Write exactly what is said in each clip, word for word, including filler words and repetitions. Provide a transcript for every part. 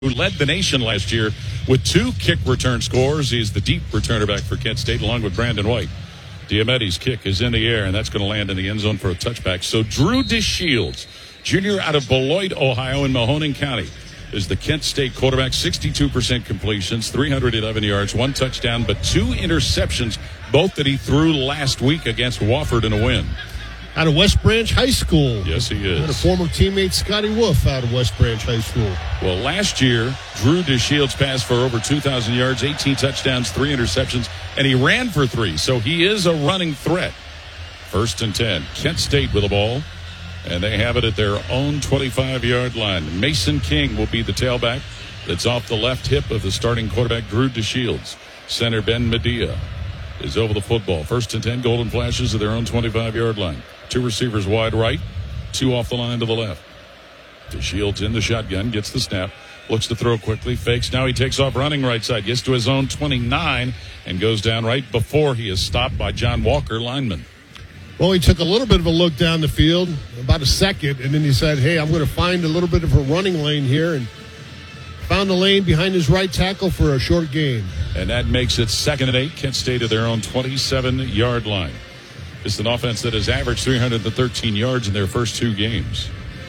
who led the nation last year with two kick return scores. He's the deep returner back for Kent State, along with Brandon White. Diomede's kick is in the air, and that's going to land in the end zone for a touchback. So Drew DeShields, junior out of Beloit, Ohio, in Mahoning County, is the Kent State quarterback. sixty-two percent completions, three hundred eleven yards, one touchdown, but two interceptions, both that he threw last week against Wofford in a win. Out of West Branch High School. Yes, he is. And a former teammate, Scotty Wolf, out of West Branch High School. Well, last year, Drew DeShields passed for over two thousand yards, eighteen touchdowns, three interceptions, and he ran for three. So he is a running threat. First and ten. Kent State with the ball, and they have it at their own twenty-five-yard line. Mason King will be the tailback. That's off the left hip of the starting quarterback, Drew DeShields. Center Ben Medea is over the football. First and ten. Golden Flashes at their own twenty-five-yard line. Two receivers wide right, two off the line to the left. DeShields in the shotgun, gets the snap, looks to throw quickly, fakes. Now he takes off running right side, gets to his own twenty-nine, and goes down right before he is stopped by John Walker, lineman. Well, he took a little bit of a look down the field, about a second, and then he said, hey, I'm going to find a little bit of a running lane here, and found the lane behind his right tackle for a short gain. And that makes it second and eight. Kent State at their own twenty-seven-yard line. It's an offense that has averaged three hundred thirteen yards in their first two games.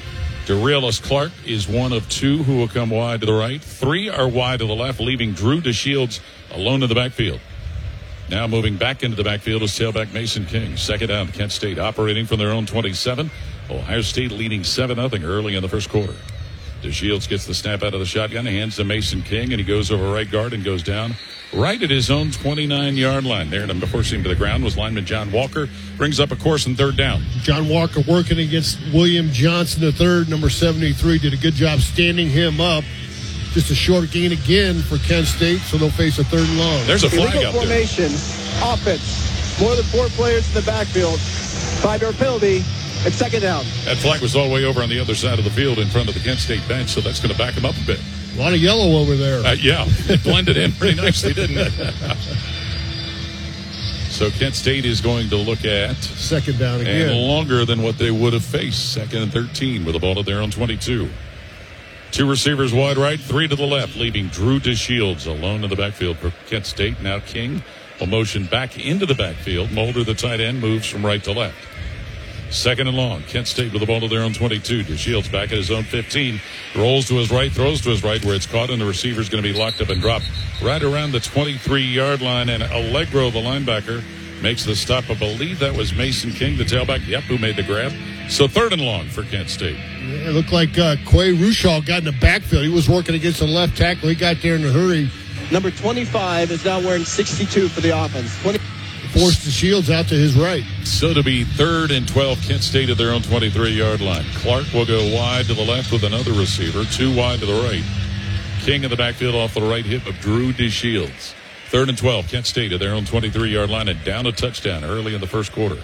Darius Clark is one of two who will come wide to the right. Three are wide to the left, leaving Drew DeShields alone in the backfield. Now moving back into the backfield is tailback Mason King. Second down, Kent State operating from their own twenty-seven. Ohio State leading seven nothing early in the first quarter. DeShields gets the snap out of the shotgun, hands to Mason King, and he goes over right guard and goes down right at his own twenty-nine-yard line. There, and forcing him to the ground was lineman John Walker. Brings up a course and third down. John Walker working against William Johnson the third, number seventy-three, did a good job standing him up. Just a short gain again for Kent State, so they'll face a third and long. There's a flag Illegal out formation, there. offense, more than four players in the backfield. Five-yard penalty. It's second down. That flag was all the way over on the other side of the field in front of the Kent State bench, so that's going to back him up a bit. A lot of yellow over there. Uh, yeah, it blended in pretty nicely, didn't it? So Kent State is going to look at second down again. And longer than what they would have faced. Second and thirteen with the ball at their own twenty-two. Two receivers wide right, three to the left, leaving Drew DeShields alone in the backfield for Kent State. Now King will motion back into the backfield. Mulder, the tight end, moves from right to left. Second and long. Kent State with the ball to their own twenty-two. DeShields back at his own fifteen. Rolls to his right, throws to his right where it's caught, and the receiver's going to be locked up and dropped right around the twenty-three-yard line. And Allegro, the linebacker, makes the stop. I believe that was Mason King, the tailback. Yep, who made the grab. So third and long for Kent State. Yeah, it looked like uh, Quay Rushaw got in the backfield. He was working against the left tackle. He got there in a hurry. Number twenty-five is now wearing sixty-two for the offense. twenty Forced DeShields out to his right. So to be third and twelve, Kent State at their own twenty-three-yard line. Clark will go wide to the left with another receiver, two wide to the right. King in the backfield off the right hip of Drew DeShields. Third and twelve, Kent State at their own twenty-three-yard line and down a touchdown early in the first quarter.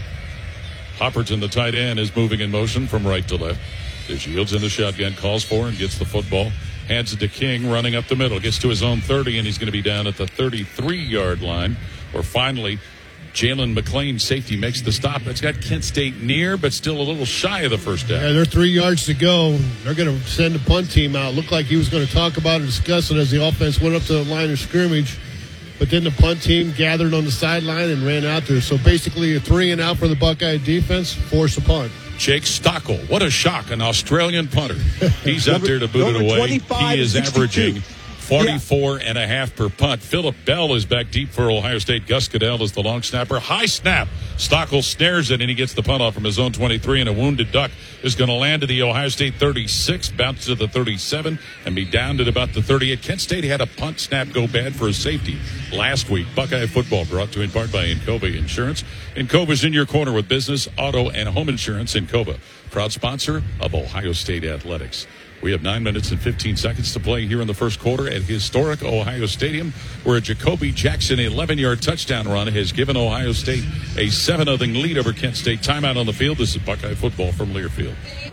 Hopperton, the tight end, is moving in motion from right to left. DeShields in the shotgun, calls for and gets the football. Hands it to King, running up the middle. Gets to his own thirty, and he's going to be down at the thirty-three-yard line. Or finally, Jalen McClain, safety, makes the stop. That's got Kent State near, but still a little shy of the first down. Yeah, they're three yards to go. They're going to send the punt team out. Looked like he was going to talk about and discuss it as the offense went up to the line of scrimmage. But then the punt team gathered on the sideline and ran out there. So basically a three and out for the Buckeye defense, force a punt. Jake Stockel, what a shock, an Australian punter. He's out there to boot it away. He is averaging forty-four and a half per punt. Philip Bell is back deep for Ohio State. Gus Goodell is the long snapper. High snap. Stockel snares it, and he gets the punt off from his own twenty-three, and a wounded duck is going to land to the Ohio State thirty-six, bounce to the thirty-seven, and be down to about the thirty-eight. Kent State had a punt snap go bad for a safety last week. Buckeye football brought to you in part by Encova Insurance. Encova's in your corner with business, auto, and home insurance. Encova, proud sponsor of Ohio State Athletics. We have nine minutes and fifteen seconds to play here in the first quarter at historic Ohio Stadium, where a Jacoby Jackson eleven-yard touchdown run has given Ohio State a seven nothing lead over Kent State. Timeout on the field. This is Buckeye football from Learfield.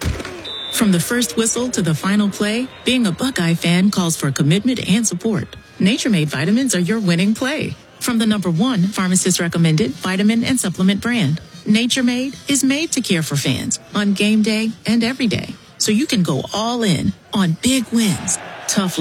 From the first whistle to the final play, being a Buckeye fan calls for commitment and support. Nature Made vitamins are your winning play. From the number one pharmacist-recommended vitamin and supplement brand, Nature Made is made to care for fans on game day and every day. So you can go all in on big wins Tough